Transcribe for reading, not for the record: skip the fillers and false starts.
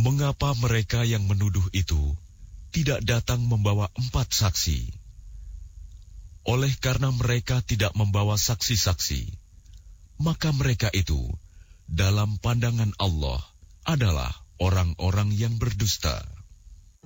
Mengapa mereka yang menuduh itu tidak datang membawa 4 saksi? Oleh karena mereka tidak membawa saksi-saksi, maka mereka itu dalam pandangan Allah adalah orang-orang yang berdusta.